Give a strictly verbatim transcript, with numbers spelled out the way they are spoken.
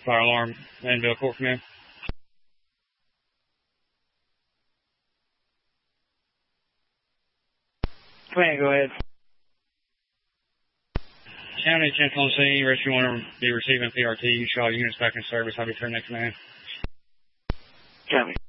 Fire alarm, Manville Court Command. Command, go ahead. County ten on scene, rescue want to be receiving P R T. You shot units back in service. I'll be turning that command. Copy.